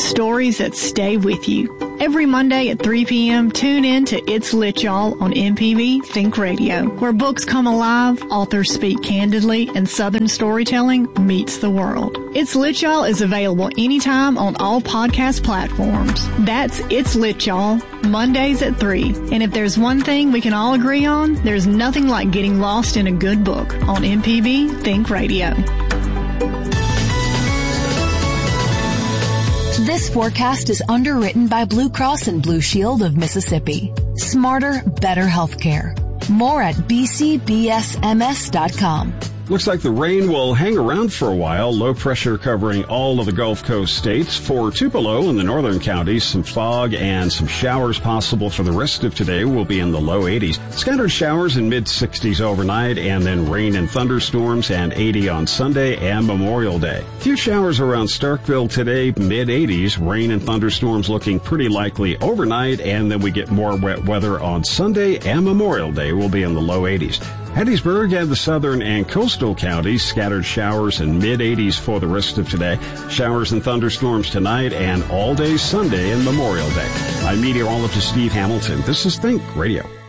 stories that stay with you. Every Monday at 3 p.m., tune in to It's Lit Y'all on MPB Think Radio, where books come alive, authors speak candidly, and Southern storytelling meets the world. It's Lit Y'all is available anytime on all podcast platforms. That's It's Lit Y'all, Mondays at 3. And if there's one thing we can all agree on, there's nothing like getting lost in a good book on MPB Think Radio. This forecast is underwritten by Blue Cross and Blue Shield of Mississippi. Smarter, better healthcare. More at bcbsms.com. Looks like the rain will hang around for a while. Low pressure covering all of the Gulf Coast states. For Tupelo in the northern counties, some fog and some showers possible for the rest of today. Will be in the low 80s. Scattered showers in mid-60s overnight, and then rain and thunderstorms, and 80 on Sunday and Memorial Day. Few showers around Starkville today, mid-80s. Rain and thunderstorms looking pretty likely overnight, and then we get more wet weather on Sunday and Memorial Day. Will be in the low 80s. Hattiesburg and the southern and coastal counties, scattered showers in mid-80s for the rest of today. Showers and thunderstorms tonight and all day Sunday and Memorial Day. I'm meteorologist Steve Hamilton. This is Think Radio.